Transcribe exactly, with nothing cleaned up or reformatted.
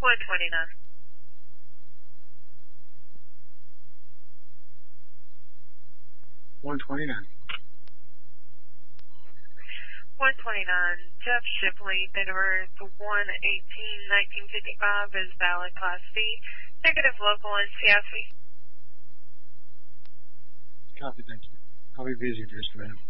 one twenty-nine. one twenty-nine. one twenty-nine. Jeff Shipley, date of birth one eighteen nineteen fifty-five is valid Class C. Negative local and C I C. Copy, thank you. I'll be busy just a minute.